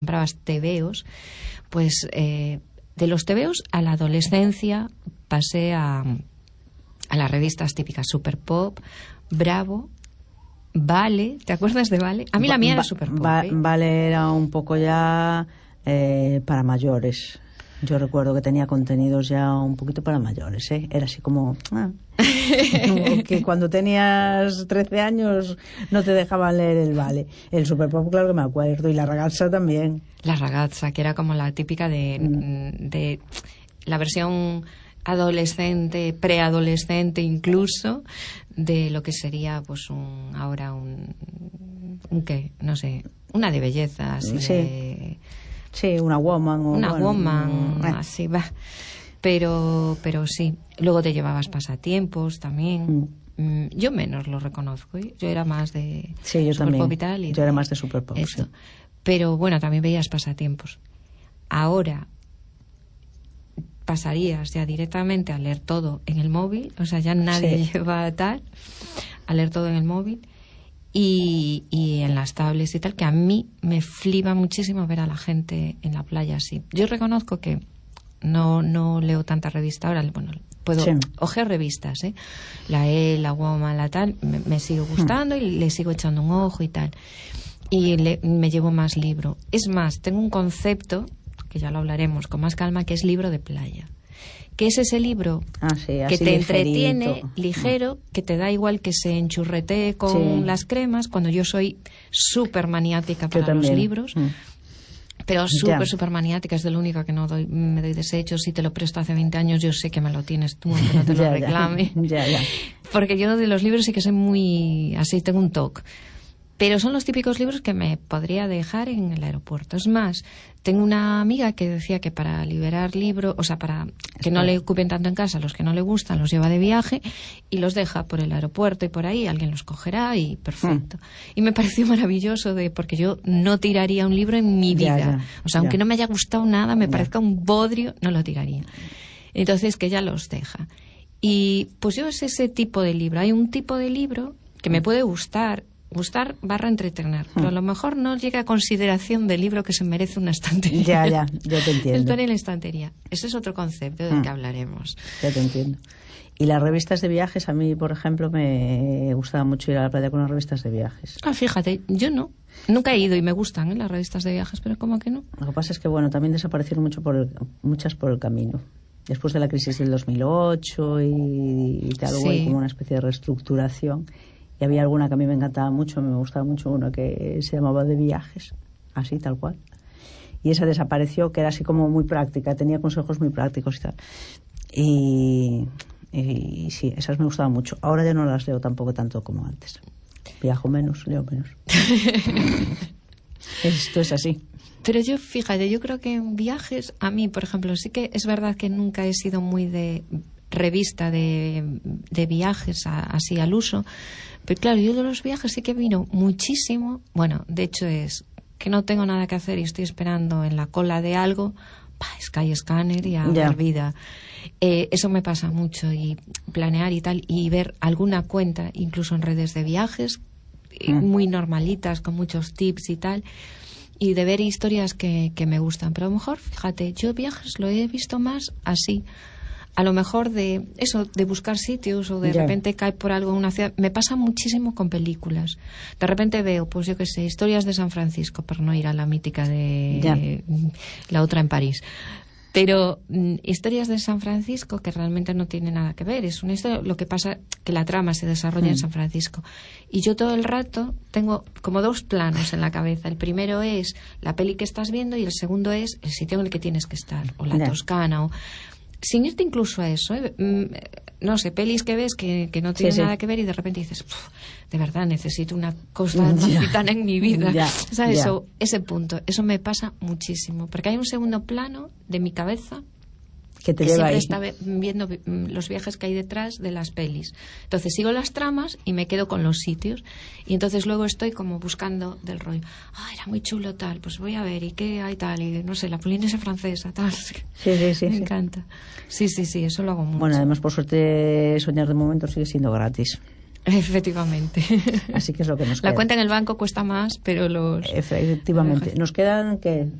comprabas tebeos, pues de los tebeos a la adolescencia pasé a las revistas típicas Super Pop, Bravo, Vale. ¿Te acuerdas de Vale? A mí la mía era Super Pop. Vale era un poco ya para mayores. Yo recuerdo que tenía contenidos ya un poquito para mayores, ¿eh? Era así como que cuando tenías 13 años no te dejaban leer el Vale. El Super Pop, claro que me acuerdo, y la Ragazza también. La Ragazza, que era como la típica de la versión adolescente, preadolescente incluso, de lo que sería pues ahora un qué, no sé, una de belleza, así de... Sí, una woman. Woman, así va. Pero sí. Luego te llevabas pasatiempos también. Yo menos lo reconozco. Yo era más de Super también. Pop y tal. Yo era más de Super Pop. Eso. Sí. Pero bueno, también veías pasatiempos. Ahora pasarías ya directamente a leer todo en el móvil. O sea, ya nadie lleva tal. A leer todo en el móvil. Y en las tablets y tal, que a mí me flipa muchísimo ver a la gente en la playa así. Yo reconozco que no leo tanta revista ahora, bueno, puedo ojear revistas, la la Woman, la tal, me sigue gustando y le sigo echando un ojo y tal, y me llevo más libro. Es más, tengo un concepto que ya lo hablaremos con más calma, que es libro de playa, que es ese libro que te entretiene, ligero, que te da igual que se enchurretee con las cremas, cuando yo soy súper maniática para los libros, pero súper maniática, es de lo único que me doy desechos. Si te lo presto hace 20 años, yo sé que me lo tienes tú, aunque no te lo reclame. Porque yo de los libros sí que soy muy así, tengo un toque. Pero son los típicos libros que me podría dejar en el aeropuerto. Es más, tengo una amiga que decía que para liberar libros, o sea, para que no le ocupen tanto en casa, los que no le gustan los lleva de viaje y los deja por el aeropuerto y por ahí, alguien los cogerá y perfecto. Y me pareció maravilloso porque yo no tiraría un libro en mi vida. O sea, aunque no me haya gustado nada, me parezca un bodrio, no lo tiraría. Entonces, que ella los deja. Y pues yo es ese tipo de libro. Hay un tipo de libro que me puede gustar / entretener, pero a lo mejor no llega a consideración del libro que se merece una estantería. Ya, yo te entiendo. Estar en la estantería. Ese es otro concepto del que hablaremos. Ya te entiendo. Y las revistas de viajes, a mí, por ejemplo, me gustaba mucho ir a la playa con las revistas de viajes. Fíjate, yo no. Nunca he ido y me gustan las revistas de viajes, pero como que no. Lo que pasa es que, bueno, también desaparecieron muchas por el camino. Después de la crisis del 2008 y tal, hubo como una especie de reestructuración. Y había alguna que a mí me encantaba mucho, me gustaba mucho una que se llamaba De Viajes, así, tal cual. Y esa desapareció, que era así como muy práctica, tenía consejos muy prácticos y tal. Y sí, esas me gustaban mucho. Ahora ya no las leo tampoco tanto como antes. Viajo menos, leo menos. Esto es así. Pero fíjate, yo creo que en viajes, a mí, por ejemplo, sí que es verdad que nunca he sido muy de revista de viajes así al uso, pero claro, yo de los viajes sí que vino muchísimo. Bueno, de hecho es que no tengo nada que hacer y estoy esperando en la cola de algo, Skyscanner y a ver vida. Eso me pasa mucho, y planear y tal, y ver alguna cuenta incluso en redes de viajes muy normalitas, con muchos tips y tal, y de ver historias que me gustan. Pero a lo mejor, fíjate, yo viajes lo he visto más así, a lo mejor de eso, de buscar sitios, o de repente cae por algo en una ciudad. Me pasa muchísimo con películas. De repente veo, pues yo qué sé, historias de San Francisco, por no ir a la mítica de la otra en París. Pero historias de San Francisco que realmente no tienen nada que ver. Es una historia, lo que pasa que la trama se desarrolla en San Francisco. Y yo todo el rato tengo como dos planos en la cabeza. El primero es la peli que estás viendo y el segundo es el sitio en el que tienes que estar. O la Toscana, o... Sin irte incluso a eso, no sé, pelis que ves que no tienen nada que ver y de repente dices, de verdad necesito una cosa tan en mi vida. ¿Sabes? Ese punto, eso me pasa muchísimo, porque hay un segundo plano de mi cabeza que siempre está viendo los viajes que hay detrás de las pelis. Entonces sigo las tramas y me quedo con los sitios, y entonces luego estoy como buscando del rollo, era muy chulo tal, pues voy a ver y qué hay tal, y no sé, la Polinesia francesa tal. Me encanta. Sí, eso lo hago mucho. Bueno, además, por suerte, soñar de momento sigue siendo gratis. Efectivamente. Así que es lo que nos queda. La cuenta en el banco cuesta más, pero Efectivamente. Nos quedan, ¿qué?